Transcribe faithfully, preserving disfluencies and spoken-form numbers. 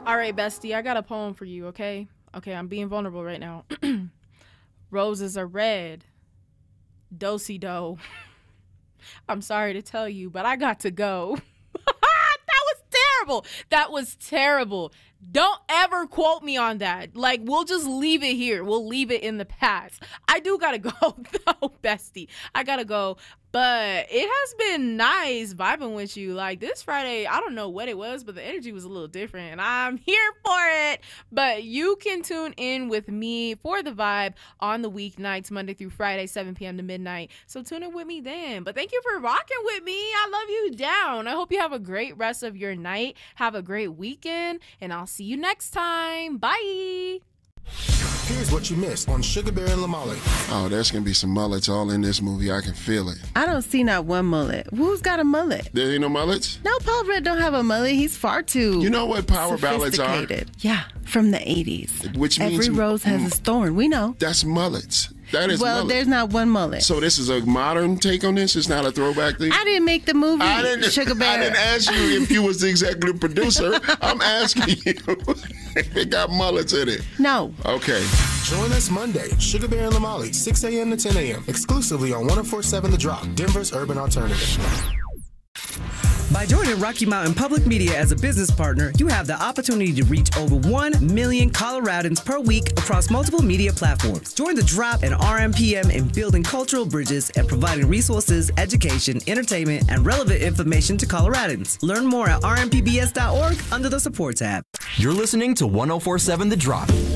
All right, bestie, I got a poem for you, okay? Okay, I'm being vulnerable right now. Roses are red. Do-si-do. I'm sorry to tell you, but I got to go. That was terrible. That was terrible. Don't ever quote me on that. Like, we'll just leave it here. We'll leave it in the past. I do gotta go, though, bestie. I gotta go. But it has been nice vibing with you. Like, this Friday, I don't know what it was, but the energy was a little different. And I'm here for it. But you can tune in with me for the vibe on the weeknights, Monday through Friday, seven p.m. to midnight. So tune in with me then. But thank you for rocking with me. I love you down. I hope you have a great rest of your night. Have a great weekend. And I'll see you next time. Bye. Here's what you missed on Sugar Bear and Lamali. Oh, there's going to be some mullets all in this movie. I can feel it. I don't see not one mullet. Who's got a mullet? There ain't no mullets? No, Paul Rudd don't have a mullet. He's far too You know what power ballads are? sophisticated. Yeah, from the eighties. Which means... Every rose has its thorn. We know. That's mullets. That is Well, mullet. there's not one mullet. So this is a modern take on this? It's not a throwback thing? I didn't make the movie, I didn't, Sugar Bear. I didn't ask you if you was the executive producer. I'm asking you if it got mullets in it. No. Okay. Join us Monday, Sugar Bear and Lamali, six a.m. to ten a.m. exclusively on one oh four point seven The Drop, Denver's urban alternative. By joining Rocky Mountain Public Media as a business partner, you have the opportunity to reach over one million Coloradans per week across multiple media platforms. Join the Drop and R M P M in building cultural bridges and providing resources, education, entertainment, and relevant information to Coloradans. Learn more at r m p b s dot org under the support tab. You're listening to one oh four point seven The Drop.